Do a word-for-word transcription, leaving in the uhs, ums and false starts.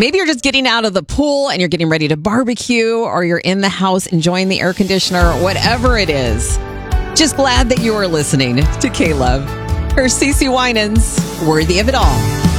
Maybe you're just getting out of the pool and you're getting ready to barbecue, or you're in the house enjoying the air conditioner, whatever it is. Just glad that you are listening to K-Love. Her Cece Winans, Worthy of It All.